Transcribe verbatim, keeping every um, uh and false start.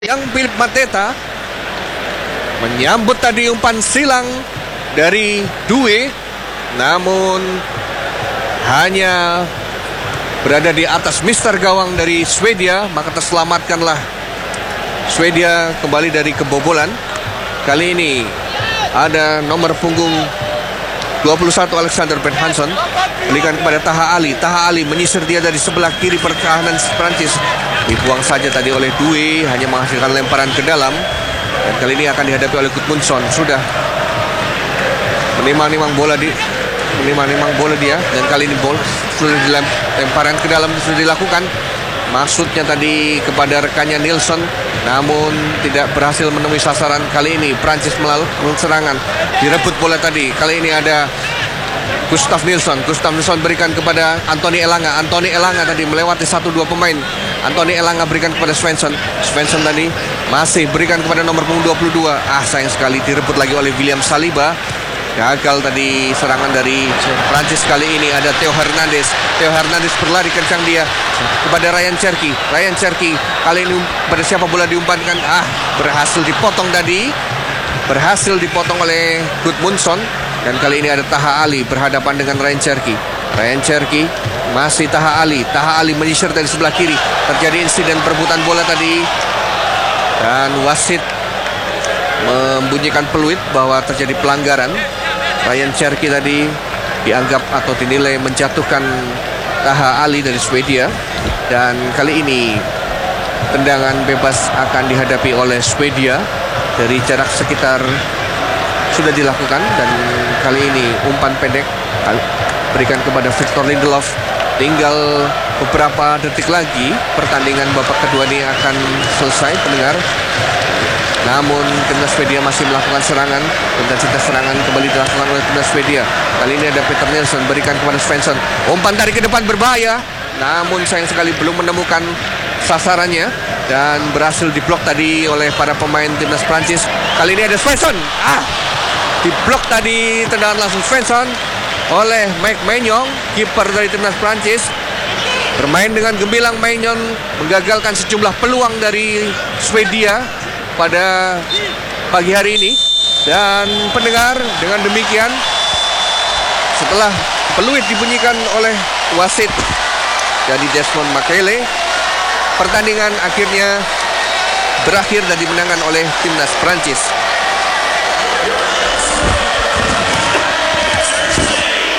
yang Philip Mateta menyambut tadi umpan silang dari Due, namun hanya berada di atas mister gawang dari Swedia, maka terselamatkanlah Swedia kembali dari kebobolan. Kali ini ada nomor punggung dua puluh satu Alexander Ben Hanson, berikan kepada Taha Ali. Taha Ali menyisir dia dari sebelah kiri pertahanan Prancis. Dibuang saja tadi oleh Due, hanya menghasilkan lemparan ke dalam. Dan kali ini akan dihadapi oleh Gudmundsson. Sudah menimang-nimang bola di menimang-nimang bola dia, dan kali ini bola sudah dilemparan ke dalam, sudah dilakukan. Maksudnya tadi kepada rekannya Nilsson, namun tidak berhasil menemui sasaran. Kali ini Prancis melakukan serangan, direbut bola tadi. Kali ini ada Gustav Nilsson. Gustav Nilsson berikan kepada Anthony Elanga. Anthony Elanga tadi melewati satu dua pemain. Anthony Elanga berikan kepada Svensson. Svensson tadi masih berikan kepada nomor punggung dua puluh dua. Ah, sayang sekali direbut lagi oleh William Saliba. Gagal tadi serangan dari Prancis. Kali ini ada Theo Hernandez. Theo Hernandez berlari kencang dia kepada Ryan Cherki. Ryan Cherki kali ini pada siapa bola diumpankan? Ah, berhasil dipotong tadi. Berhasil dipotong oleh Gudmundsson. Dan kali ini ada Taha Ali berhadapan dengan Ryan Cherki. Ryan Cherki masih Taha Ali. Taha Ali menyisir dari sebelah kiri. Terjadi insiden perebutan bola tadi, dan wasit membunyikan peluit bahwa terjadi pelanggaran. Ryan Cherki tadi dianggap atau dinilai menjatuhkan Taha Ali dari Swedia. Dan kali ini tendangan bebas akan dihadapi oleh Swedia dari jarak sekitar sudah dilakukan. Dan kali ini umpan pendek berikan kepada Victor Lindelof. Tinggal beberapa detik lagi pertandingan babak kedua ini akan selesai, pendengar. Namun timnas Swedia masih melakukan serangan. Intensitas serangan kembali dilakukan oleh timnas Swedia. Kali ini ada Peter Nilsson berikan kepada Svensson. Umpan dari ke depan berbahaya, namun sayang sekali belum menemukan sasarannya dan berhasil diblok tadi oleh para pemain timnas Prancis. Kali ini ada Svensson. Ah, diblok tadi tendangan langsung Svensson oleh Mike Maignan, kiper dari timnas Prancis. Bermain dengan gemilang, Maignan menggagalkan sejumlah peluang dari Swedia pada pagi hari ini. Dan pendengar, dengan demikian setelah peluit dibunyikan oleh wasit dari Desmond Makele, pertandingan akhirnya berakhir dan dimenangkan oleh timnas Prancis.